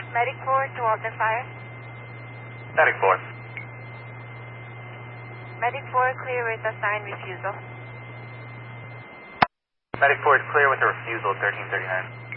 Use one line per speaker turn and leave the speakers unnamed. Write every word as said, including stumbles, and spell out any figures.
Medic four to Alton Fire.
Medic four.
Medic four clear with assigned refusal.
Medic four is clear with a refusal, thirteen thirty-nine.